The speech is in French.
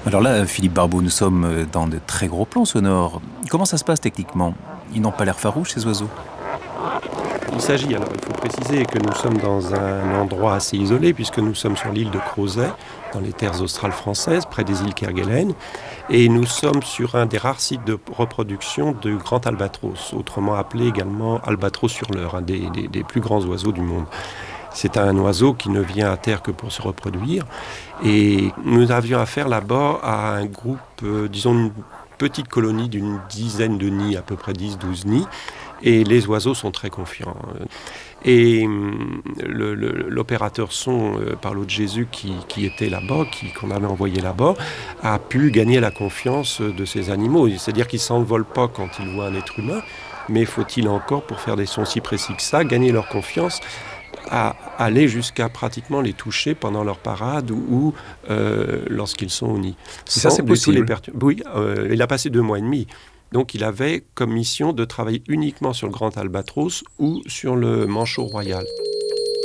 Alors là, Philippe Barbeau, nous sommes dans de très gros plans sonores. Comment ça se passe techniquement? Ils n'ont pas l'air farouches, ces oiseaux? Il faut préciser que nous sommes dans un endroit assez isolé puisque nous sommes sur l'île de Crozet, dans les terres australes françaises, près des îles Kerguelen, et nous sommes sur un des rares sites de reproduction du grand albatros, autrement appelé également albatros hurleur, un des plus grands oiseaux du monde. C'est un oiseau qui ne vient à terre que pour se reproduire, et nous avions affaire là-bas à un groupe, disons une petite colonie d'une dizaine de nids, à peu près 10-12 nids, et les oiseaux sont très confiants. Et l'opérateur son, Paolo de Jésus, qui était là-bas, qu'on avait envoyé là-bas, a pu gagner la confiance de ces animaux. C'est-à-dire qu'ils ne s'envolent pas quand ils voient un être humain, mais faut-il encore, pour faire des sons si précis que ça, gagner leur confiance à aller jusqu'à pratiquement les toucher pendant leur parade ou lorsqu'ils sont au nid. Et ça, c'est possible. Oui, il a passé 2 mois et demi. Donc il avait comme mission de travailler uniquement sur le grand albatros ou sur le manchot royal.